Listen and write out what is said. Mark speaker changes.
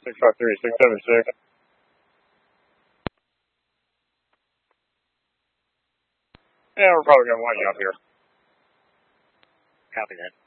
Speaker 1: 653-676. Yeah, we're probably going to want you up here.
Speaker 2: Copy that.